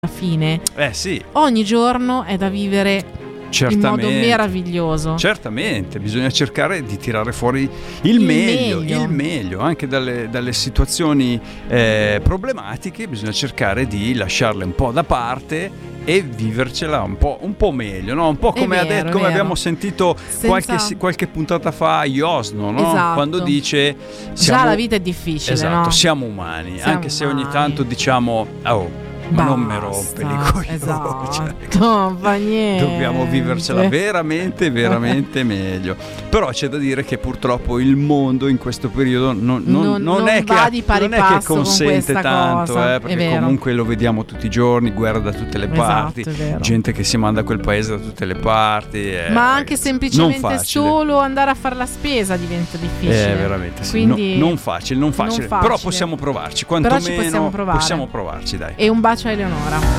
fine. Sì. Ogni giorno è da vivere in modo meraviglioso. Certamente, bisogna cercare di tirare fuori il meglio anche dalle situazioni problematiche. Bisogna cercare di lasciarle un po' da parte e vivercela un po' meglio, no? Un po' come abbiamo sentito qualche puntata fa Iosno, no? Esatto. Quando dice già la vita è difficile, esatto, no? siamo umani, anche se ogni tanto diciamo ma non mi rompe le coglioni. Esatto, non fa niente. Dobbiamo vivercela veramente meglio. Però c'è da dire che purtroppo il mondo in questo periodo non è che consente tanto, perché comunque lo vediamo tutti i giorni, guerra da tutte le parti, gente che si manda a quel paese da tutte le parti. Ma anche semplicemente solo andare a fare la spesa diventa difficile. Veramente sì. Quindi non facile. Però possiamo provarci, quantomeno possiamo provarci, dai. E un bacio a Eleonora.